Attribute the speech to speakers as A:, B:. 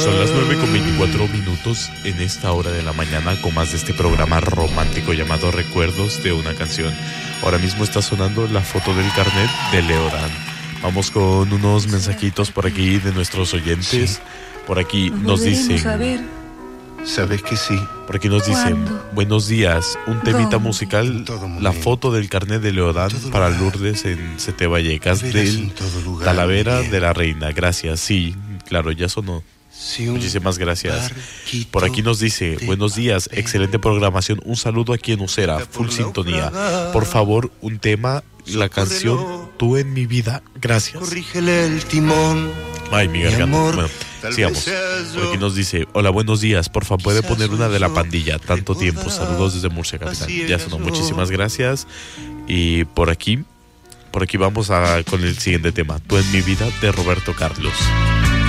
A: Son las 9:24 en esta hora de la mañana con más de este programa romántico llamado Recuerdos de una canción. Ahora mismo está sonando la foto del carnet de Leodán. Vamos con unos mensajitos por aquí de nuestros oyentes. Sí. Por aquí nos dicen...
B: ¿Sabes que sí?
A: Por aquí nos dicen, buenos días, un temita musical, la foto del carnet de Leodán para Lourdes en Sete Vallecas del Talavera de la Reina. Gracias, sí, claro, ya sonó. Muchísimas gracias. Por aquí nos dice, buenos días, excelente programación, un saludo aquí en Usera, full sintonía. Por favor, un tema, la canción Tú en mi vida. Gracias.
B: Corrígele el timón.
A: Ay, mi garganta. Bueno, sigamos. Por aquí nos dice, hola, buenos días, por favor, ¿puede poner una de La Pandilla? Tanto tiempo, saludos desde Murcia, capital. Ya sonó, muchísimas gracias. Y por aquí vamos con el siguiente tema, Tú en mi vida, de Roberto Carlos.